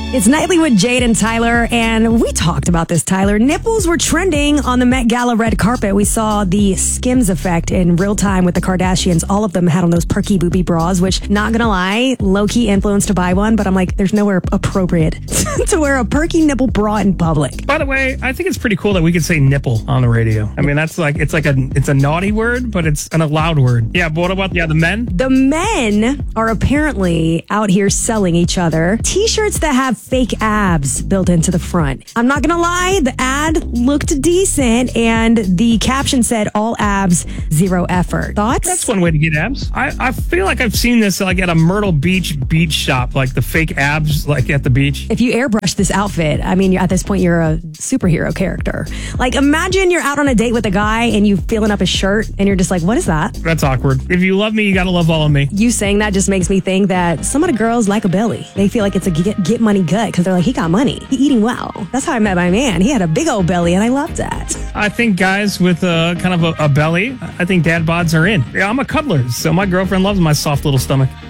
It's Nightly with Jade and Tyler, and we talked about this, Tyler. Nipples were trending on the Met Gala red carpet. We saw the Skims effect in real time with the Kardashians. All of them had on those perky booby bras, which, not gonna lie, low-key influenced to buy one, but I'm like, there's nowhere appropriate to wear a perky nipple bra in public. By the way, I think it's pretty cool that we can say nipple on the radio. I mean, that's like, it's a naughty word, but it's an allowed word. Yeah, but what about the men? The men are apparently out here selling each other t-shirts that have fake abs built into the front. I'm not gonna lie, the ad looked decent and the caption said, all abs, zero effort. Thoughts? That's one way to get abs. I feel like I've seen this like at a Myrtle Beach beach shop, like the fake abs like at the beach. If you airbrush this outfit, I mean, at this point, you're a superhero character. Like, imagine you're out on a date with a guy and you feeling up his shirt and you're just like, what is that? That's awkward. If you love me, you gotta love all of me. You saying that just makes me think that some of the girls like a belly. They feel like it's a get money gut because they're like, he got money. He eating well. That's how I met my man. He had a big old belly and I loved that. I think guys with kind of a belly, I think dad bods are in. Yeah, I'm a cuddler, so my girlfriend loves my soft little stomach.